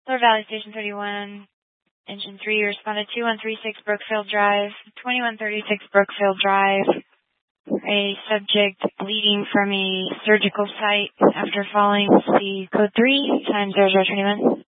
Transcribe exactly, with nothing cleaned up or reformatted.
Lower Valley Station thirty-one, Engine three, responded two one three six Brookfield Drive, twenty-one thirty-six Brookfield Drive. A subject bleeding from a surgical site after falling. See code three times zero zero twenty-one.